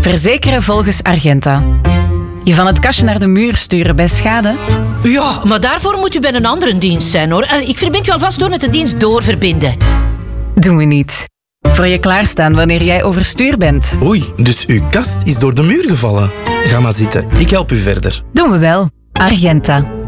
Verzekeren volgens Argenta. Je van het kastje naar de muur sturen bij schade? Ja, maar daarvoor moet u bij een andere dienst zijn, hoor. Ik verbind u alvast door met de dienst doorverbinden. Doen we niet. Voor je klaarstaan wanneer jij overstuur bent. Oei, dus uw kast is door de muur gevallen. Ga maar zitten, ik help u verder. Doen we wel. Argenta.